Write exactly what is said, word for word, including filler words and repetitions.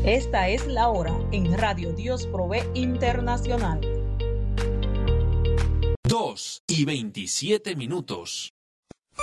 Esta es la hora en Radio Dios Provee Internacional. dos y veintisiete minutos.